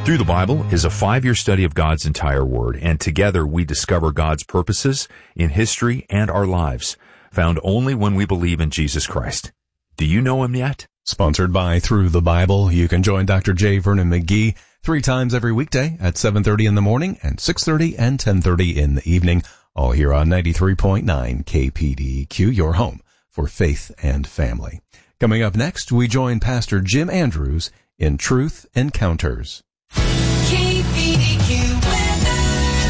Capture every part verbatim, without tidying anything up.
Through the Bible is a five-year study of God's entire Word, and together we discover God's purposes in history and our lives, found only when we believe in Jesus Christ. Do you know Him yet? Sponsored by Through the Bible. You can join Doctor J. Vernon McGee three times every weekday at seven thirty in the morning and six thirty and ten thirty in the evening, all here on ninety-three point nine K P D Q, your home for faith and family. Coming up next, we join Pastor Jim Andrews in Truth Encounters. K P D Q weather.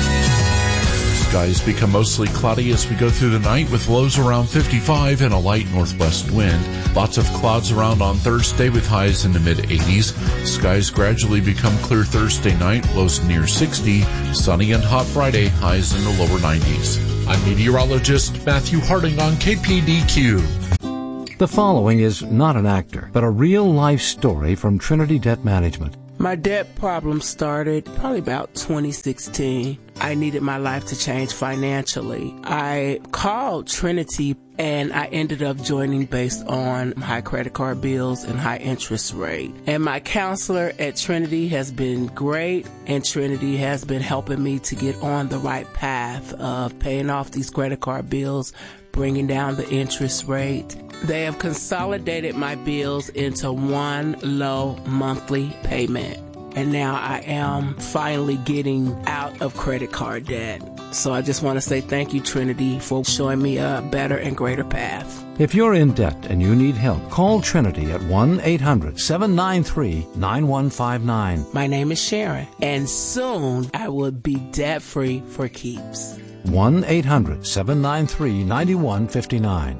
Skies become mostly cloudy as we go through the night with lows around fifty-five and a light northwest wind. Lots of clouds around on Thursday with highs in the mid-eighties. Skies gradually become clear Thursday night, lows near sixty. Sunny and hot Friday, highs in the lower nineties. I'm meteorologist Matthew Harding on K P D Q. The following is not an actor, but a real-life story from Trinity Debt Management. My debt problem started probably about twenty sixteen. I needed my life to change financially. I called Trinity and I ended up joining based on high credit card bills and high interest rate. And my counselor at Trinity has been great, and Trinity has been helping me to get on the right path of paying off these credit card bills, bringing down the interest rate. They have consolidated my bills into one low monthly payment. And now I am finally getting out of credit card debt. So I just want to say thank you, Trinity, for showing me a better and greater path. If you're in debt and you need help, call Trinity at one eight hundred seven nine three nine one five nine. My name is Sharon, and soon I will be debt-free for keeps. one eight hundred seven nine three nine one five nine.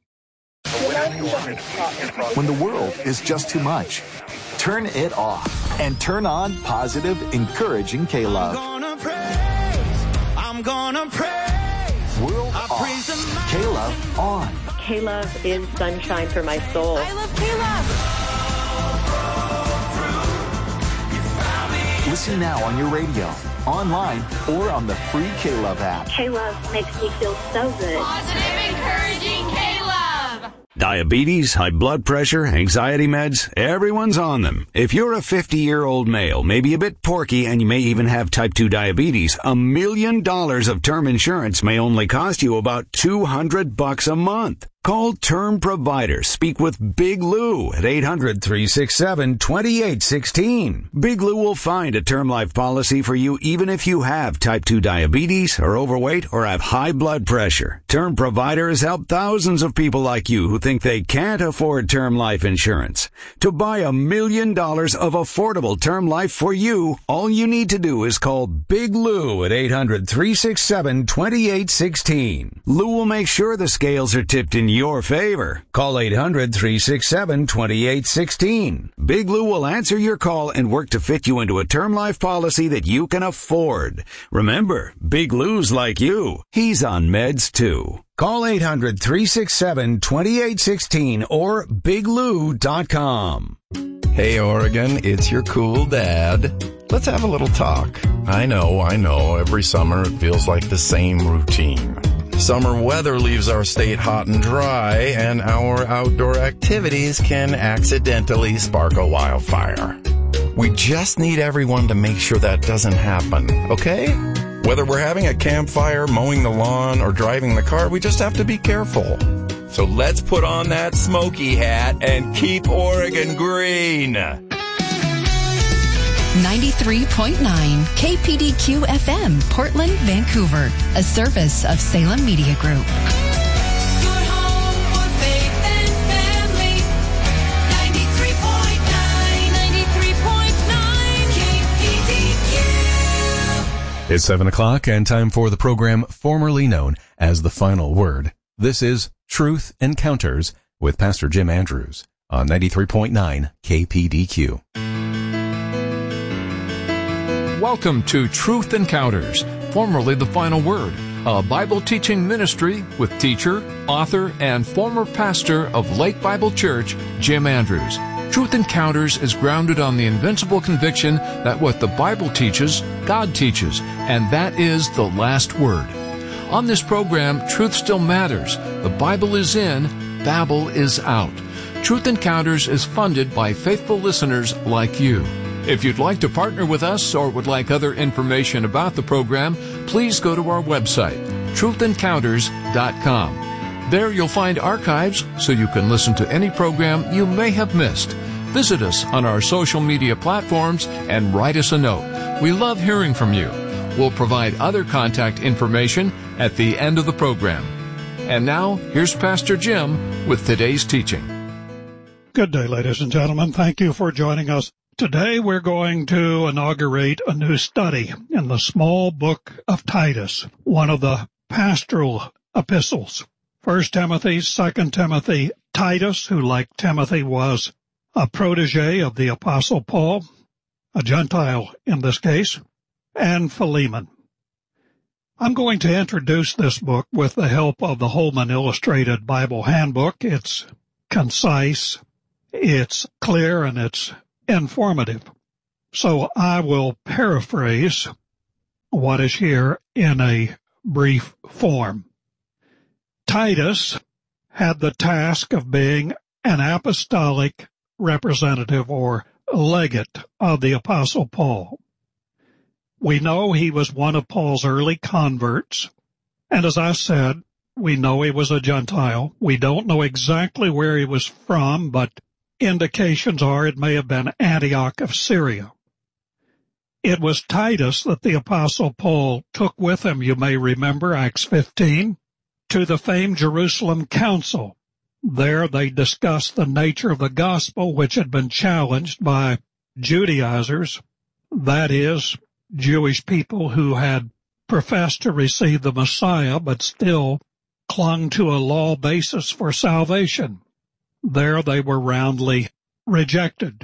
When the world is just too much, turn it off and turn on positive, encouraging K-Love. I'm gonna praise, I'm gonna praise. World I off, praise K-Love on. K-Love is sunshine for my soul. I love K-Love. Listen now on your radio, online, or on the free K-Love app. K-Love makes me feel so good. Positive, encouraging K-Love. Diabetes, high blood pressure, anxiety meds, everyone's on them. If you're a fifty-year-old male, maybe a bit porky, and you may even have type two diabetes, a million dollars of term insurance may only cost you about two hundred bucks a month. Call Term Provider. Speak with Big Lou at eight hundred three six seven two eight one six. Big Lou will find a term life policy for you even if you have type two diabetes, are overweight, or have high blood pressure. Term Provider has helped thousands of people like you who think they can't afford term life insurance. To buy a million dollars of affordable term life for you, all you need to do is call Big Lou at eight hundred three six seven two eight one six. Lou will make sure the scales are tipped in your favor. Call eight hundred three six seven two eight one six. Big Lou will answer your call and work to fit you into a term life policy that you can afford. Remember, Big Lou's like you. He's on meds too. Call eight hundred three six seven two eight one six or big lou dot com. Hey Oregon, it's your cool dad. Let's have a little talk. I know, I know, every summer it feels like the same routine. Summer weather leaves our state hot and dry, and our outdoor activities can accidentally spark a wildfire. We just need everyone to make sure that doesn't happen, okay? Whether we're having a campfire, mowing the lawn, or driving the car, we just have to be careful. So let's put on that smoky hat and keep Oregon green. ninety-three point nine K P D Q F M, Portland, Vancouver, a service of Salem Media Group. Your home for faith and family. ninety-three point nine, ninety-three point nine K P D Q. It's seven o'clock and time for the program formerly known as The Final Word. This is Truth Encounters with Pastor Jim Andrews on ninety-three point nine K P D Q. Welcome to Truth Encounters, formerly The Final Word, a Bible teaching ministry with teacher, author, and former pastor of Lake Bible Church, Jim Andrews. Truth Encounters is grounded on the invincible conviction that what the Bible teaches, God teaches, and that is the last word. On this program, truth still matters. The Bible is in, Babel is out. Truth Encounters is funded by faithful listeners like you. If you'd like to partner with us or would like other information about the program, please go to our website, truth encounters dot com. There you'll find archives so you can listen to any program you may have missed. Visit us on our social media platforms and write us a note. We love hearing from you. We'll provide other contact information at the end of the program. And now, here's Pastor Jim with today's teaching. Good day, ladies and gentlemen. Thank you for joining us. Today we're going to inaugurate a new study in the small book of Titus, one of the pastoral epistles. First Timothy, Second Timothy, Titus, who like Timothy was a protege of the Apostle Paul, a Gentile in this case, and Philemon. I'm going to introduce this book with the help of the Holman Illustrated Bible Handbook. It's concise, it's clear, and it's informative. So I will paraphrase what is here in a brief form. Titus had the task of being an apostolic representative or legate of the Apostle Paul. We know he was one of Paul's early converts, and as I said, we know he was a Gentile. We don't know exactly where he was from, but indications are it may have been Antioch of Syria. It was Titus that the Apostle Paul took with him, you may remember, Acts fifteen, to the famed Jerusalem Council. There they discussed the nature of the gospel, which had been challenged by Judaizers, that is, Jewish people who had professed to receive the Messiah but still clung to a law basis for salvation. There they were roundly rejected.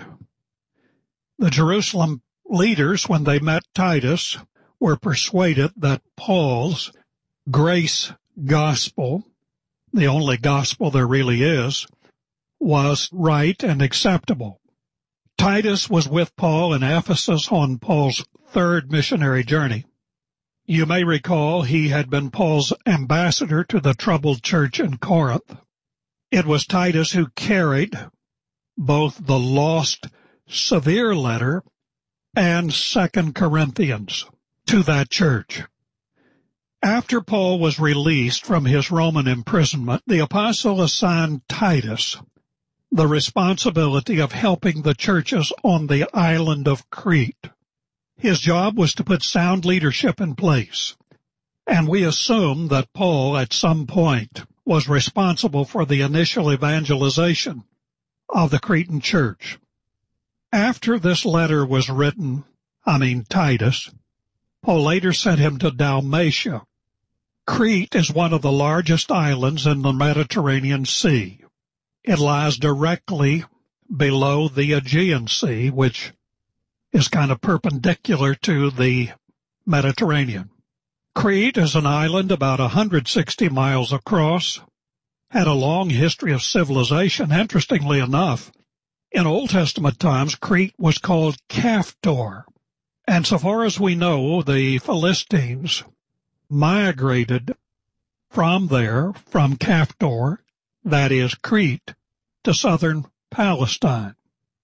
The Jerusalem leaders, when they met Titus, were persuaded that Paul's grace gospel, the only gospel there really is, was right and acceptable. Titus was with Paul in Ephesus on Paul's third missionary journey. You may recall he had been Paul's ambassador to the troubled church in Corinth. It was Titus who carried both the lost severe letter and Second Corinthians to that church. After Paul was released from his Roman imprisonment, the apostle assigned Titus the responsibility of helping the churches on the island of Crete. His job was to put sound leadership in place, and we assume that Paul at some point was responsible for the initial evangelization of the Cretan church. After this letter was written, I mean Titus, Paul later sent him to Dalmatia. Crete is one of the largest islands in the Mediterranean Sea. It lies directly below the Aegean Sea, which is kind of perpendicular to the Mediterranean. Crete is an island about one hundred sixty miles across, had a long history of civilization. Interestingly enough, in Old Testament times, Crete was called Caphtor, and so far as we know, the Philistines migrated from there, from Caphtor, that is Crete, to southern Palestine.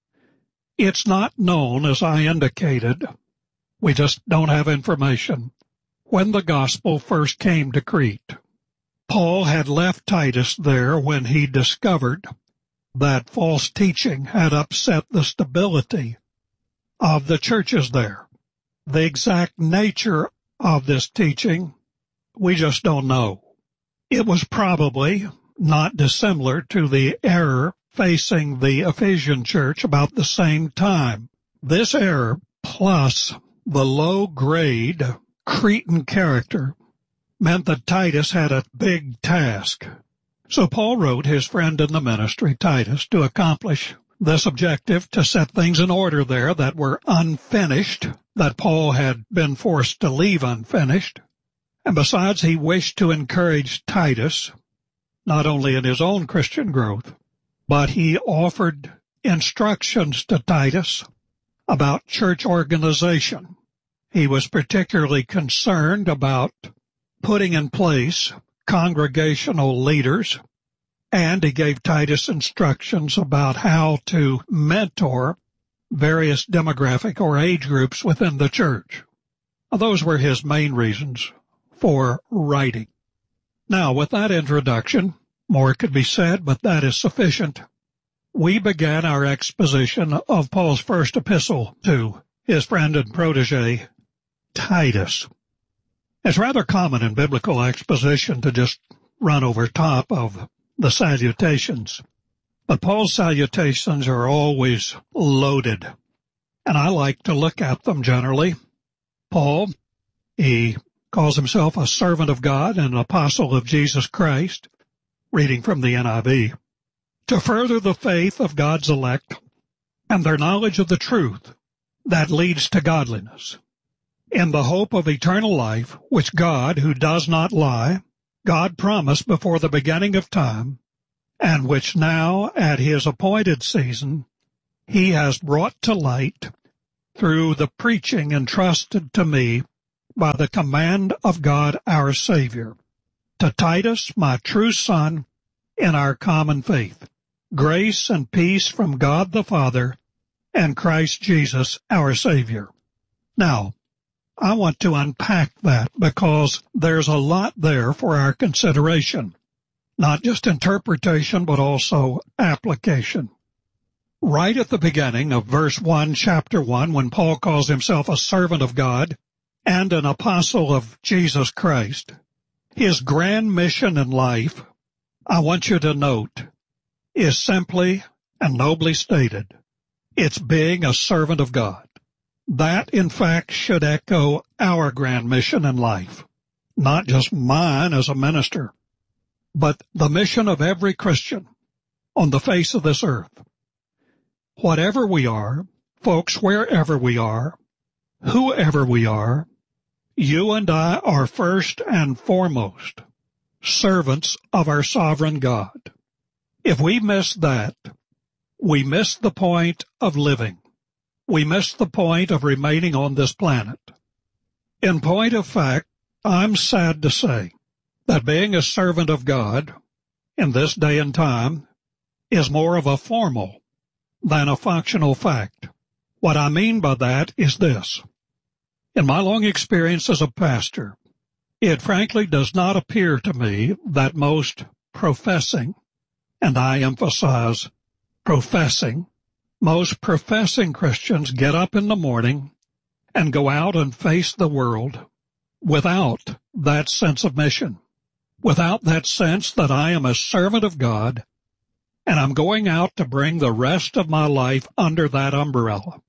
It's not known, as I indicated, we just don't have information, when the gospel first came to Crete. Paul had left Titus there when he discovered that false teaching had upset the stability of the churches there. The exact nature of this teaching, we just don't know. It was probably not dissimilar to the error facing the Ephesian church about the same time. This error, plus the low-grade Cretan character, meant that Titus had a big task. So Paul wrote his friend in the ministry, Titus, to accomplish this objective, to set things in order there that were unfinished, that Paul had been forced to leave unfinished. And besides, he wished to encourage Titus, not only in his own Christian growth, but he offered instructions to Titus about church organization. He was particularly concerned about putting in place congregational leaders, and he gave Titus instructions about how to mentor various demographic or age groups within the church. Those were his main reasons for writing. Now, with that introduction, more could be said, but that is sufficient. We began our exposition of Paul's first epistle to his friend and protege, Titus. It's rather common in biblical exposition to just run over top of the salutations. But Paul's salutations are always loaded, and I like to look at them generally. Paul, he calls himself a servant of God and an apostle of Jesus Christ, reading from the N I V, to further the faith of God's elect and their knowledge of the truth that leads to godliness, in the hope of eternal life, which God, who does not lie, God promised before the beginning of time, and which now, at his appointed season, he has brought to light through the preaching entrusted to me by the command of God our Savior. To Titus, my true son, in our common faith, grace and peace from God the Father and Christ Jesus our Savior. Now, I want to unpack that because there's a lot there for our consideration. Not just interpretation, but also application. Right at the beginning of verse one, chapter one, when Paul calls himself a servant of God and an apostle of Jesus Christ, his grand mission in life, I want you to note, is simply and nobly stated. It's being a servant of God. That, in fact, should echo our grand mission in life, not just mine as a minister, but the mission of every Christian on the face of this earth. Whatever we are, folks, wherever we are, whoever we are, you and I are first and foremost servants of our sovereign God. If we miss that, we miss the point of living. We miss the point of remaining on this planet. In point of fact, I'm sad to say that being a servant of God in this day and time is more of a formal than a functional fact. What I mean by that is this. In my long experience as a pastor, it frankly does not appear to me that most professing, and I emphasize professing, most professing Christians get up in the morning and go out and face the world without that sense of mission, without that sense that I am a servant of God and I'm going out to bring the rest of my life under that umbrella.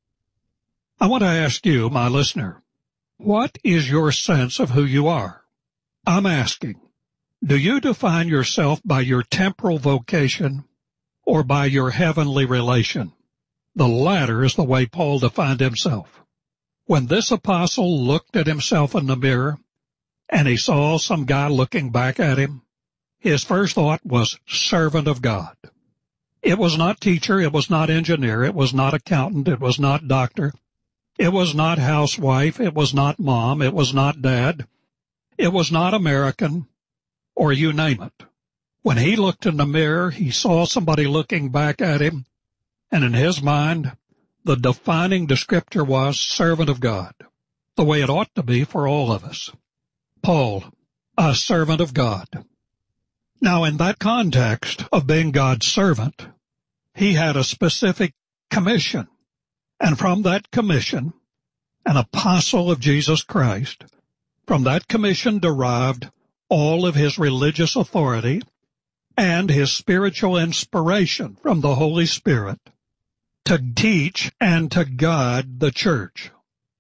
I want to ask you, my listener, what is your sense of who you are? I'm asking, do you define yourself by your temporal vocation or by your heavenly relation? The latter is the way Paul defined himself. When this apostle looked at himself in the mirror and he saw some guy looking back at him, his first thought was servant of God. It was not teacher, it was not engineer, it was not accountant, it was not doctor, it was not housewife, it was not mom, it was not dad, it was not American, or you name it. When he looked in the mirror, he saw somebody looking back at him, and in his mind, the defining descriptor was servant of God, the way it ought to be for all of us. Paul, a servant of God. Now, in that context of being God's servant, he had a specific commission, and from that commission, an apostle of Jesus Christ, from that commission derived all of his religious authority and his spiritual inspiration from the Holy Spirit to teach and to guide the church.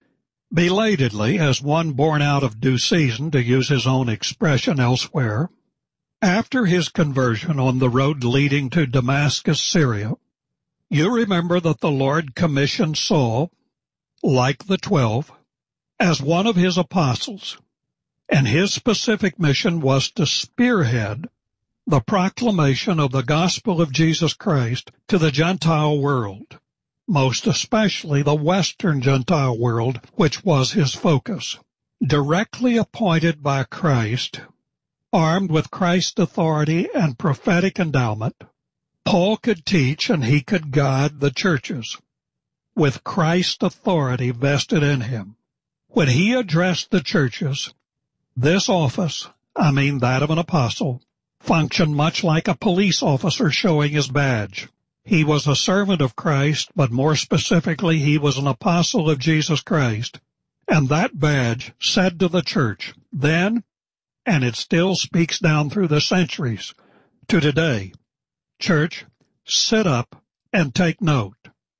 Belatedly, as one born out of due season, to use his own expression elsewhere, after his conversion on the road leading to Damascus, Syria, you remember that the Lord commissioned Saul, like the twelve, as one of his apostles, and his specific mission was to spearhead the proclamation of the gospel of Jesus Christ to the Gentile world, most especially the Western Gentile world, which was his focus. Directly appointed by Christ, armed with Christ's authority and prophetic endowment, Paul could teach and he could guide the churches. with Christ's authority vested in him. When he addressed the churches, this office, I mean that of an apostle, functioned much like a police officer showing his badge. He was a servant of Christ, but more specifically, he was an apostle of Jesus Christ. And that badge said to the church then, and it still speaks down through the centuries to today, church, sit up and take note.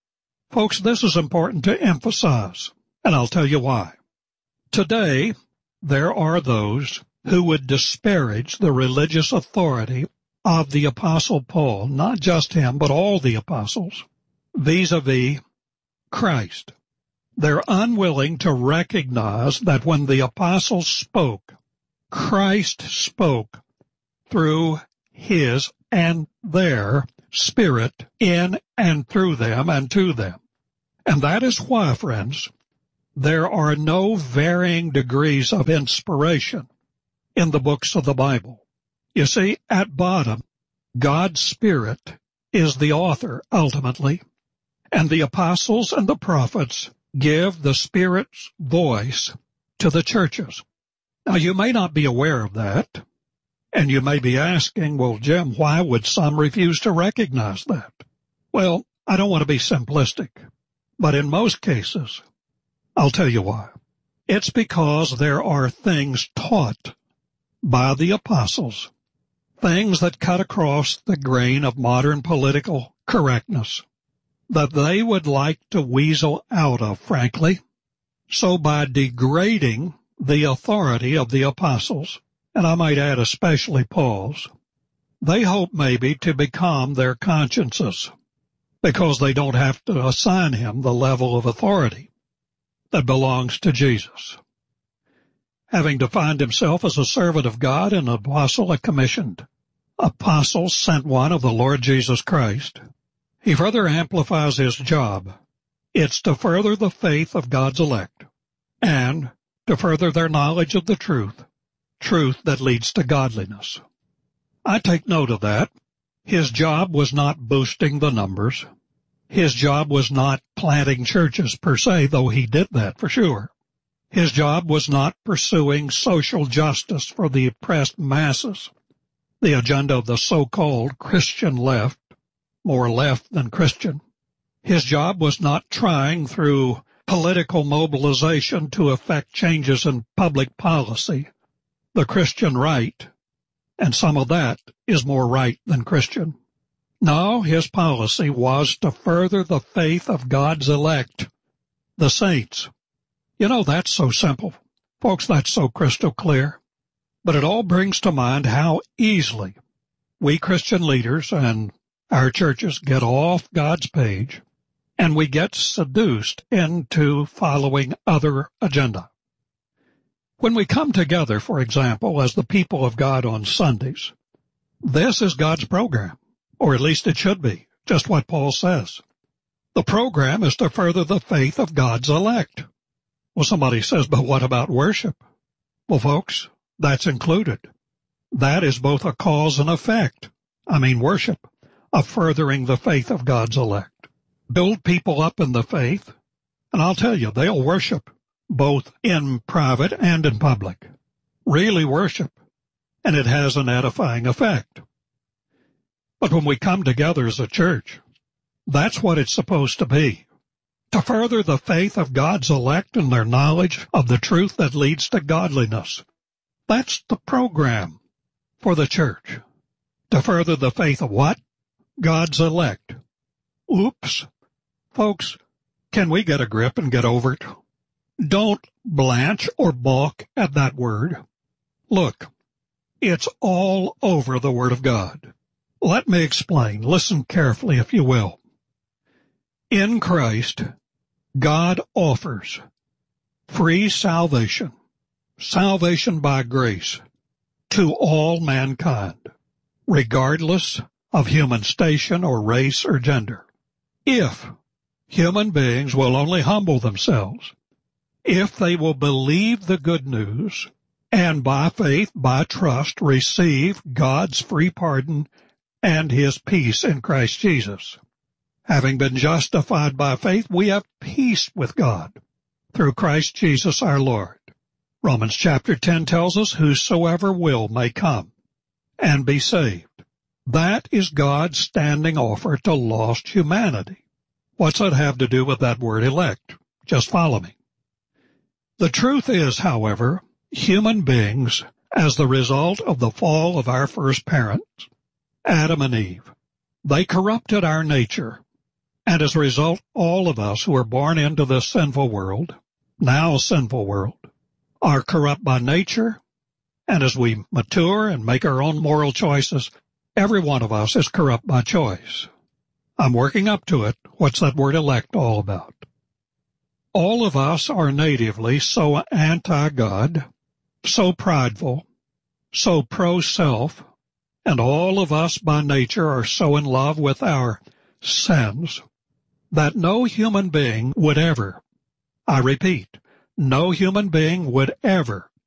Folks, this is important to emphasize, and I'll tell you why. Today, there are those who would disparage the religious authority of the Apostle Paul, not just him, but all the apostles, vis-a-vis Christ. They're unwilling to recognize that when the apostles spoke, Christ spoke through his and their Spirit in and through them and to them. And that is why, friends, there are no varying degrees of inspiration in the books of the Bible. You see, at bottom, God's Spirit is the author, ultimately, and the apostles and the prophets give the Spirit's voice to the churches. Now, you may not be aware of that, and you may be asking, well, Jim, why would some refuse to recognize that? Well, I don't want to be simplistic, but in most cases, I'll tell you why. It's because there are things taught by the apostles, things that cut across the grain of modern political correctness, that they would like to weasel out of, frankly. So by degrading the authority of the apostles, and I might add especially Paul's, they hope maybe to become their consciences, because they don't have to assign him the level of authority that belongs to Jesus. Having defined himself as a servant of God and an apostle, a commissioned apostle sent one of the Lord Jesus Christ, he further amplifies his job. It's to further the faith of God's elect and to further their knowledge of the truth, truth that leads to godliness. I take note of that. His job was not boosting the numbers. His job was not planting churches per se, though he did that for sure. His job was not pursuing social justice for the oppressed masses, the agenda of the so-called Christian left, more left than Christian. His job was not trying through political mobilization to effect changes in public policy, the Christian right, and some of that is more right than Christian. No, his policy was to further the faith of God's elect, the saints. You know, that's so simple. Folks, that's so crystal clear. But it all brings to mind how easily we Christian leaders and our churches get off God's page and we get seduced into following other agenda. When we come together, for example, as the people of God on Sundays, this is God's program, or at least it should be, just what Paul says. The program is to further the faith of God's elect. Well, somebody says, but what about worship? Well, folks, that's included. That is both a cause and effect, I mean worship, of furthering the faith of God's elect. Build people up in the faith, and I'll tell you, they'll worship both in private and in public. Really worship, and it has an edifying effect. But when we come together as a church, that's what it's supposed to be. To further the faith of God's elect and their knowledge of the truth that leads to godliness. That's the program for the church. To further the faith of what? God's elect. Oops. Folks, can we get a grip and get over it? Don't blanch or balk at that word. Look, it's all over the Word of God. Let me explain. Listen carefully, if you will. In Christ, God offers free salvation, salvation by grace, to all mankind, regardless of human station or race or gender. If human beings will only humble themselves, if they will believe the good news, and by faith, by trust, receive God's free pardon and His peace in Christ Jesus. Having been justified by faith, we have peace with God through Christ Jesus our Lord. Romans chapter ten tells us, whosoever will may come and be saved. That is God's standing offer to lost humanity. What's that have to do with that word elect? Just follow me. The truth is, however, human beings, as the result of the fall of our first parents, Adam and Eve, they corrupted our nature. And as a result, all of us who are born into this sinful world, now sinful world, are corrupt by nature. And as we mature and make our own moral choices, every one of us is corrupt by choice. I'm working up to it. What's that word elect all about? All of us are natively so anti-God, so prideful, so pro-self, and all of us by nature are so in love with our sins that no human being would ever, I repeat, no human being would ever